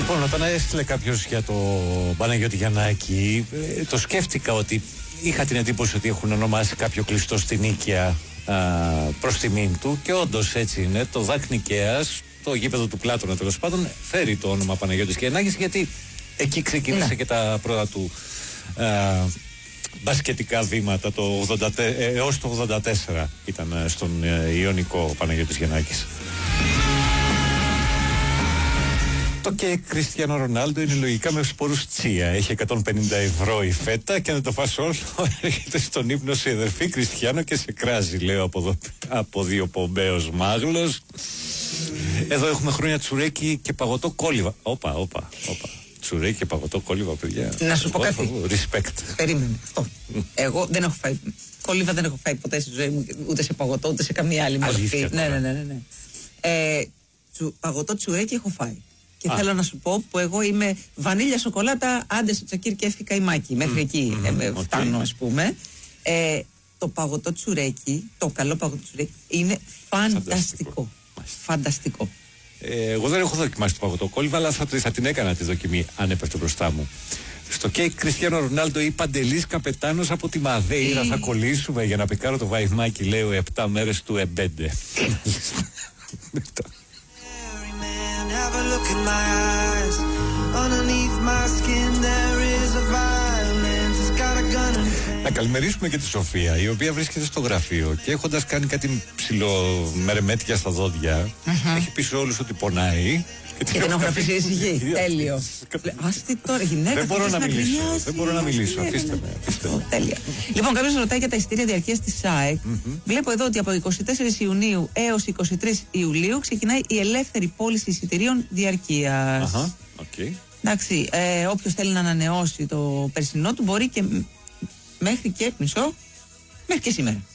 Λοιπόν, όταν έστειλε κάποιος για το Παναγιώτη Γιαννάκη, το σκέφτηκα ότι είχα την εντύπωση ότι έχουν ονομάσει κάποιο κλειστό στην Νίκαια προς τιμήν του, και όντως έτσι είναι. Το ΔΑΚ Νικαίας, το γήπεδο του Πλάτωνα τέλος πάντων, φέρει το όνομα Παναγιώτης Γιαννάκης, γιατί εκεί ξεκίνησε και τα πρώτα του μπασκετικά βήματα. Έως το 84 ήταν στον Ιωνικό ο Παναγιώτης Γιαννάκης. Το κέικ Κριστιάνο Ρονάλντο είναι λογικά με σπόρους τσία. Έχει 150 ευρώ η φέτα, και αν δεν το φας όλο, έρχεται στον ύπνο σε αδερφή Κριστιάνο και σε κράζει, λέω από δύο πομπέος μάγλος. Εδώ έχουμε χρόνια τσουρέκι και παγωτό κόλληβα. Όπα. Τσουρέκι και παγωτό κόλληβα, παιδιά. Να σου πω κάτι. Respect. Περίμενε. Αυτό. Εγώ δεν έχω φάει. Κόλληβα δεν έχω φάει ποτέ στη ζωή μου, ούτε σε παγωτό, ούτε σε καμία άλλη μορφή. Ναι. Παγωτό τσουρέκι έχω φάει. Και θέλω να σου πω που εγώ είμαι βανίλια σοκολάτα, άντε στο τσακίρ και έφυγα καημάκι. Μέχρι εκεί φτάνω, ας πούμε. Το παγωτό τσουρέκι, το καλό παγωτό τσουρέκι, είναι φανταστικό. Εγώ δεν έχω δοκιμάσει το παγωτό κόλληβα, αλλά θα την έκανα τη δοκιμή αν έπεφτε μπροστά μου. Στο κέικ Κριστιάνο Ρονάλντο ή Παντελής Καπετάνος από τη Μαδέιρα θα κολλήσουμε για να πικάρω το βαϊμάκι, λέω 7 μέρες του εμπέντε. Have a look in my eyes. Underneath my skin there is a violence. It's got a gun and... Να καλημερίσουμε και τη Σοφία, η οποία βρίσκεται στο γραφείο και έχοντας κάνει κάτι ψιλομερεμέτια στα δόντια, έχει πει σε όλους ότι πονάει. Και δεν έχω αφήσει ησυχή. Τέλειο. Άστι τώρα, γυναίκα. Δεν μπορώ να μιλήσω. Αφήστε με. Τέλεια. Λοιπόν, κάποιος ρωτάει για τα εισιτήρια διαρκείας της ΣΑΕΚ. Βλέπω εδώ ότι από 24 Ιουνίου έως 23 Ιουλίου ξεκινάει η ελεύθερη πώληση εισιτηρίων διαρκείας. Εντάξει, όποιος θέλει να ανανεώσει το περσινό του μπορεί και μέχρι και σήμερα.